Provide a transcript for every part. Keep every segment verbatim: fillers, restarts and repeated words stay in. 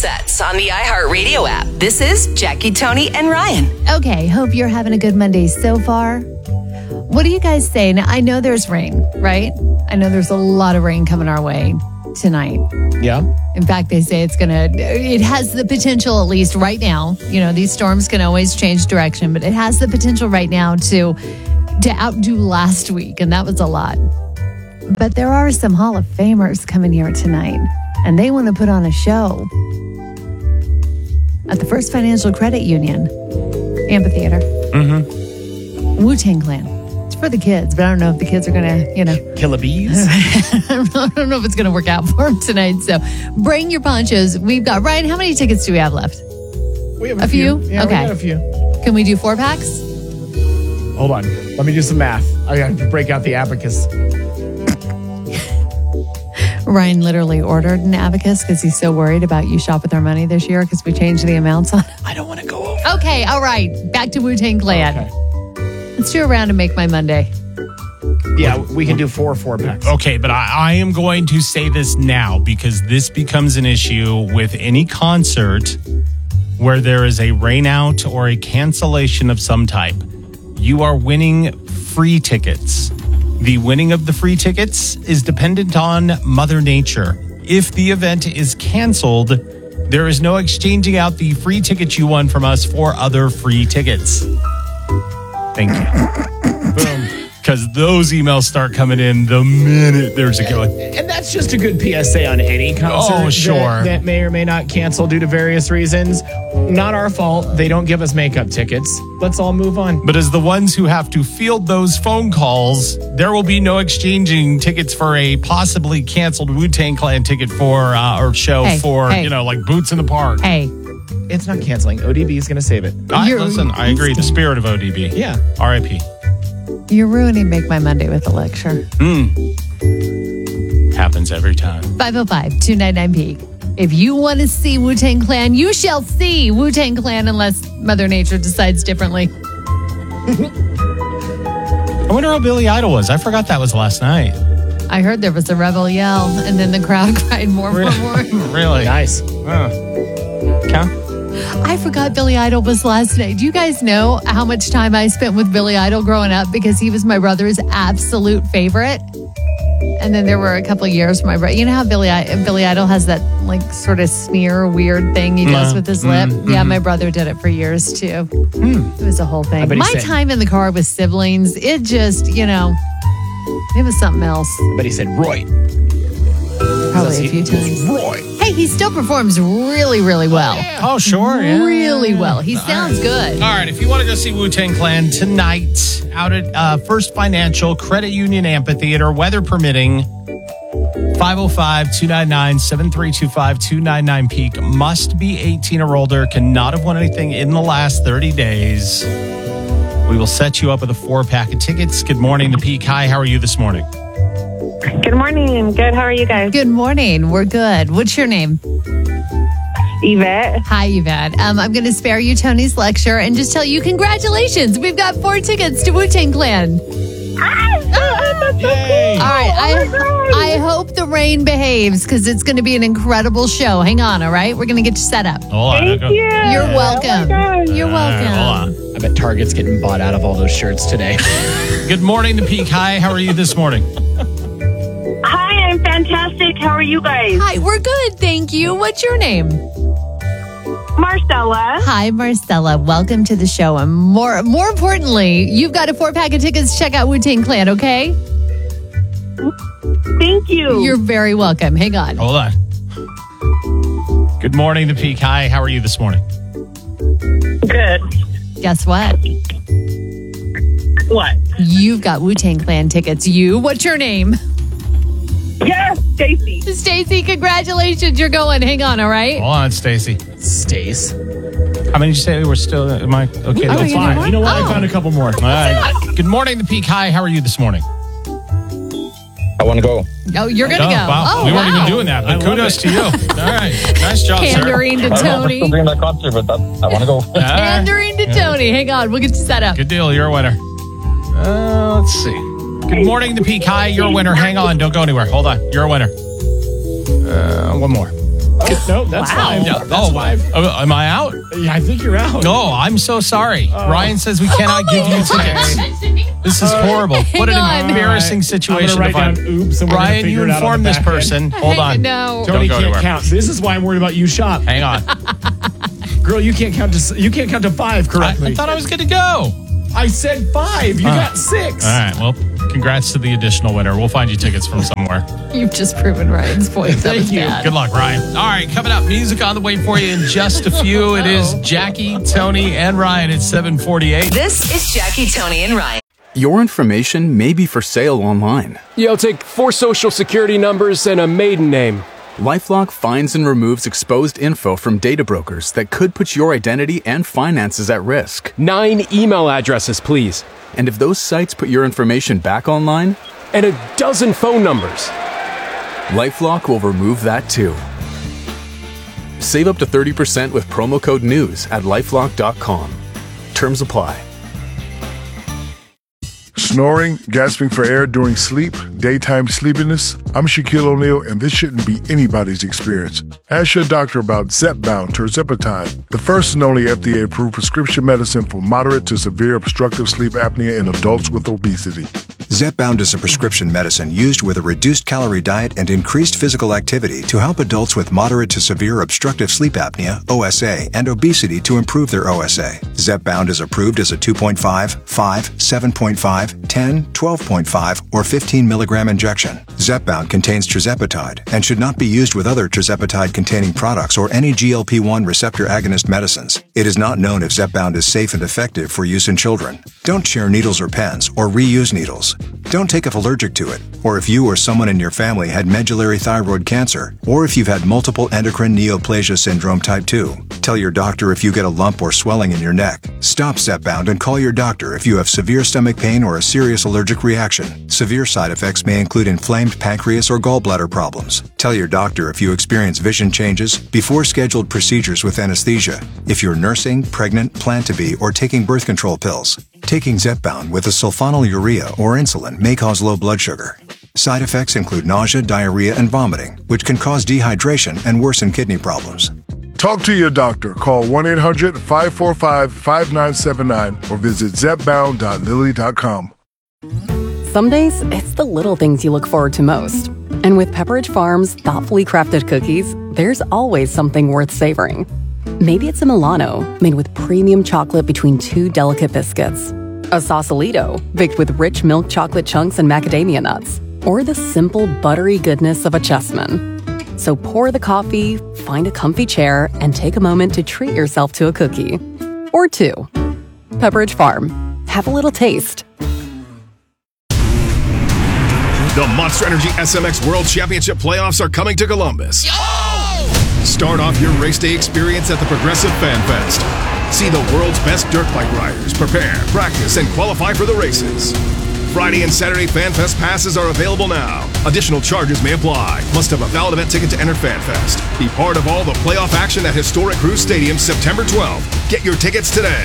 Sets on the iHeartRadio app. This is Jackie, Tony, and Ryan. Okay, hope you're having a good Monday so far. What do you guys say? Now, I know there's rain, right? I know there's a lot of rain coming our way tonight. Yeah. In fact, they say it's going to, it has the potential, at least right now. You know, these storms can always change direction, but it has the potential right now to, to outdo last week. And that was a lot. But there are some Hall of Famers coming here tonight, and they want to put on a show at the First Financial Credit Union Amphitheater. Mm-hmm. Wu-Tang Clan. It's for the kids, but I don't know if the kids are going to, you know. Killer bees? I don't know, I don't know if it's going to work out for them tonight. So bring your ponchos. We've got, Ryan, how many tickets do we have left? We have a, a few. few. Yeah, okay. we got a few. Can we do four packs? Hold on. Let me do some math. I got to break out the abacus. Ryan literally ordered an abacus because he's so worried about you shop with our money this year because we changed the amounts on it. I don't want to go over. Okay, all right. Back to Wu-Tang Clan. Okay. Let's do a round and make my Monday. Yeah, we can do four four packs. Okay, but I, I am going to say this now because this becomes an issue with any concert where there is a rainout or a cancellation of some type. You are winning free tickets. The winning of the free tickets is dependent on Mother Nature. If the event is canceled, there is no exchanging out the free tickets you won from us for other free tickets. Thank you. Boom. Because those emails start coming in the minute there's a go. And that's just a good P S A on any concert. Oh, sure. That, that may or may not cancel due to various reasons. Not our fault. They don't give us makeup tickets. Let's all move on. But as the ones who have to field those phone calls, there will be no exchanging tickets for a possibly canceled Wu-Tang Clan ticket for uh, or show Hey, for, hey. you know, like Boots in the Park. Hey. It's not canceling. O D B is going to save it. I, You're- listen, I agree. The spirit of O D B. Yeah. R I P You're ruining Make My Monday with a lecture. Happens every time. five oh five, two nine nine, P. If you want to see Wu-Tang Clan, you shall see Wu-Tang Clan unless Mother Nature decides differently. I wonder how Billy Idol was. I forgot that was last night. I heard there was a rebel yell, and then the crowd cried more, more, more. Really? Nice. Oh. Okay. I forgot Billy Idol was last night. Do you guys know how much time I spent with Billy Idol growing up? Because he was my brother's absolute favorite. And then there were a couple of years my brother. You know how Billy Billy Idol has that like sort of sneer weird thing he does Uh, with his mm, lip? mm-hmm. Yeah, my brother did it for years too. It was a whole thing. bet he My said- time in the car with siblings, it just, you know, it was something else. But he said, Roy. Probably a few times. Roy. Hey, he still performs really, really well. Oh, sure. Yeah. Really well. He sounds good. All right, if you want to go see Wu-Tang Clan tonight out at uh, First Financial Credit Union Amphitheater, weather permitting, five oh five, two nine nine, seven three two five, two nine nine, Peak. Must be eighteen or older, cannot have won anything in the last thirty days. We will set you up with a four-pack of tickets. Good morning, the Peak. Hi, how are you this morning? Good morning. Good. How are you guys? Good morning. We're good. What's your name? Yvette. Hi, Yvette. Um, I'm going to spare you Tony's lecture and just tell you congratulations. We've got four tickets to Wu-Tang Clan. Yay! All right. I, I hope the rain behaves because it's going to be an incredible show. Hang on, all right? We're going to get you set up. Hold on. Thank I'll you. go- You're Oh welcome. my God. You're All right, welcome. hold I bet Target's getting bought out of all those shirts today. on. Good morning, the Peak. Hi, how are you this morning? Hi, I'm fantastic. How are you guys? Hi, we're good. Thank you. What's your name? Marcella. Hi, Marcella. Welcome to the show. And more, more importantly, you've got a four pack of tickets to check out Wu-Tang Clan, okay? Thank you. You're very welcome. Hang on. Hold on. Good morning, the Peak. Hi, how are you this morning? good. Guess what? What? You've got Wu-Tang Clan tickets. You, what's your name? Yes, Stacy. Stacy, congratulations. You're going. Hang on, all right? Hold on, Stacy. Stace. How many did you say we're still? Am I okay? Oh, That's you fine. know what? You know what? Oh. I found a couple more. All right. Good morning, the Peak. Hi, how are you this morning? I want to go. Oh, you're going to Oh, go. wow. Oh, we weren't wow. even doing that, I but love kudos it. to you. All right. Nice job, sir. Pandering to I don't know if we're Tony. still doing that concert, but that, I want to go. All right. Pandering to Tony. Hang on. We'll get you set up. Good deal. You're a winner. Uh, let's see. Good morning, the Peak. Hi, you're a winner. Hang on. Don't go anywhere. Hold on. You're a winner. Uh, one more. Good Nope, that's Wow. five. Yeah. That's Oh, five. uh, am I out? Yeah, I think you're out. No, I'm so sorry. Ryan says we cannot give you tickets. This is horrible. What an on. embarrassing I'm situation gonna to write find. down oops, and we're gonna Ryan, figure you it out on inform the this back end. person. Hold on. No. Tony Don't go can't anywhere. count. This is why I'm worried about you shop. Hang on. Girl, you can't count to you can't count to five I, correctly. I thought I was good to go. I said five. You Uh, got six. All right. Well, congrats to the additional winner. We'll find you tickets from somewhere. You've just proven Ryan's point. That Thank was you. bad. Good luck, Ryan. All right, coming up, music on the way for you in just a few. It is Jackie, Tony, and Ryan at seven forty-eight. This is Jackie, Tony, and Ryan. Your information may be for sale online. Yeah, I'll take four social security numbers and a maiden name. LifeLock finds and removes exposed info from data brokers that could put your identity and finances at risk. Nine email addresses, please. And if those sites put your information back online, And a dozen phone numbers. LifeLock will remove that too. Save up to thirty percent with promo code NEWS at lifelock dot com. Terms apply. Snoring, gasping for air during sleep, daytime sleepiness. I'm Shaquille O'Neal, and this shouldn't be anybody's experience. Ask your doctor about Zepbound tirzepatide, the first and only F D A-approved prescription medicine for moderate to severe obstructive sleep apnea in adults with obesity. Zepbound is a prescription medicine used with a reduced calorie diet and increased physical activity to help adults with moderate to severe obstructive sleep apnea, O S A, and obesity to improve their O S A. Zepbound is approved as a two point five, five, seven point five, ten, twelve point five, or fifteen milligram injection. Zepbound contains tirzepatide and should not be used with other tirzepatide-containing products or any G L P one receptor agonist medicines. It is not known if Zepbound is safe and effective for use in children. Don't share needles or pens or reuse needles. Don't take if allergic to it, or if you or someone in your family had medullary thyroid cancer, or if you've had multiple endocrine neoplasia syndrome type two. Tell your doctor if you get a lump or swelling in your neck. Stop Zepbound and call your doctor if you have severe stomach pain or a serious allergic reaction. Severe side effects may include inflamed pancreas or gallbladder problems. Tell your doctor if you experience vision changes before scheduled procedures with anesthesia, if you're nursing, pregnant, plan to be, or taking birth control pills. Taking Zepbound with a sulfonylurea or insulin may cause low blood sugar. Side effects include nausea, diarrhea, and vomiting, which can cause dehydration and worsen kidney problems. Talk to your doctor. Call one eight hundred, five four five, five nine seven nine or visit zepbound dot lilly dot com. Some days, it's the little things you look forward to most. And with Pepperidge Farm's thoughtfully crafted cookies, there's always something worth savoring. Maybe it's a Milano, made with premium chocolate between two delicate biscuits. A Sausalito, baked with rich milk chocolate chunks and macadamia nuts. Or the simple, buttery goodness of a Chessman. So pour the coffee, find a comfy chair, and take a moment to treat yourself to a cookie. Or two. Pepperidge Farm. Have a little taste. The Monster Energy S M X World Championship playoffs are coming to Columbus. Start off your race day experience at the Progressive Fan Fest. See the world's best dirt bike riders prepare, practice, and qualify for the races. Friday and Saturday Fan Fest passes are available now. Additional charges may apply. Must have a valid event ticket to enter Fan Fest. Be part of all the playoff action at historic Cruise Stadium September twelfth. Get your tickets today.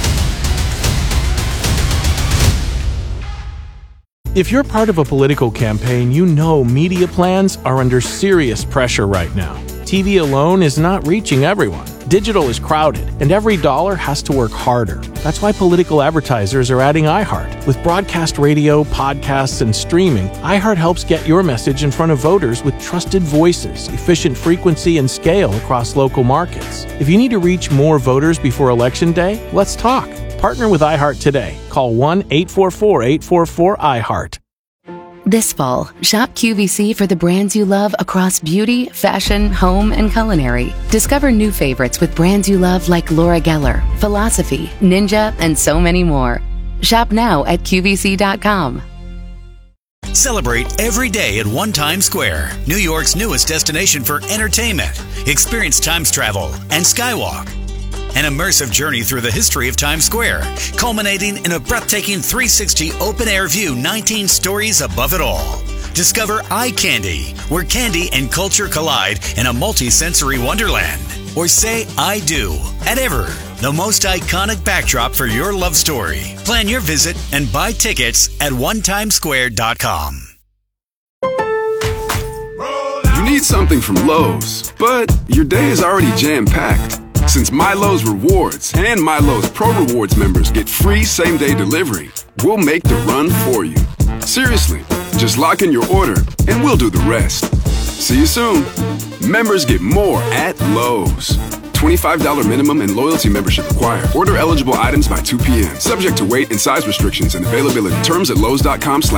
If you're part of a political campaign, you know media plans are under serious pressure right now. T V alone is not reaching everyone. Digital is crowded, and every dollar has to work harder. That's why political advertisers are adding iHeart. With broadcast radio, podcasts, and streaming, iHeart helps get your message in front of voters with trusted voices, efficient frequency, and scale across local markets. If you need to reach more voters before Election Day, let's talk. Partner with iHeart today. Call one eight four four, eight four four, iHeart. This fall, shop Q V C for the brands you love across beauty, fashion, home, and culinary. Discover new favorites with brands you love like Laura Geller, Philosophy, Ninja, and so many more. Shop now at Q V C dot com. Celebrate every day at One Times Square, New York's newest destination for entertainment. Experience Times travel and Skywalk. An immersive journey through the history of Times Square, culminating in a breathtaking three sixty open-air view nineteen stories above it all. Discover Eye Candy, where candy and culture collide in a multi-sensory wonderland. Or say I do at Ever, the most iconic backdrop for your love story. Plan your visit and buy tickets at one times square dot com. You need something from Lowe's, but your day is already jam-packed. Since MyLowe's Rewards and MyLowe's Pro Rewards members get free same-day delivery, we'll make the run for you. Seriously, just lock in your order and we'll do the rest. See you soon. Members get more at Lowe's. twenty-five dollars minimum and loyalty membership required. Order eligible items by two p.m. Subject to weight and size restrictions and availability. Terms at Lowe's dot com slash